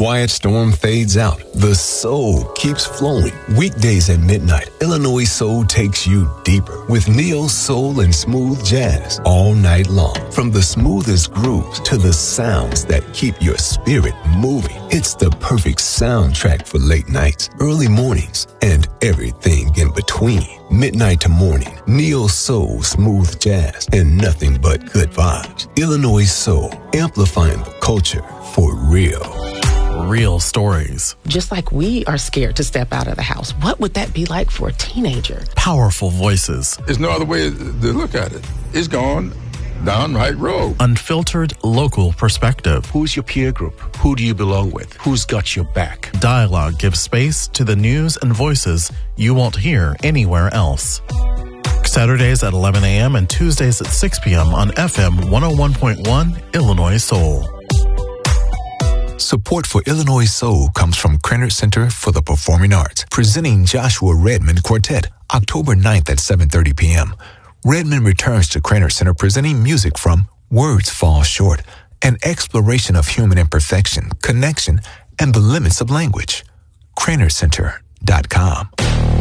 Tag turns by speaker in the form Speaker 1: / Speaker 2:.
Speaker 1: quiet storm fades out, the soul keeps flowing. Weekdays at midnight, Illinois Soul takes you deeper with neo soul and smooth jazz all night long. From the smoothest grooves to the sounds that keep your spirit moving. It's the perfect soundtrack for late nights, early mornings, and everything in between. Midnight to morning, neo soul, smooth jazz, and nothing but good vibes. Illinois Soul, amplifying the culture for real.
Speaker 2: Real stories.
Speaker 3: Just like we are scared to step out of the house, what would that be like for a teenager?
Speaker 2: Powerful voices.
Speaker 4: There's no other way to look at it. It's gone down right road.
Speaker 2: Unfiltered local perspective.
Speaker 5: Who's your peer group? Who do you belong with? Who's got your back?
Speaker 2: Dialogue gives space to the news and voices you won't hear anywhere else. Saturdays at 11 a.m. and Tuesdays at 6 p.m. on FM 101.1 Illinois Soul.
Speaker 6: Support for Illinois Soul comes from Krannert Center for the Performing Arts, presenting Joshua Redmond Quartet, October 9th at 7:30 p.m. Redmond returns to Krannert Center presenting music from Words Fall Short, an exploration of human imperfection, connection, and the limits of language. KrannertCenter.com.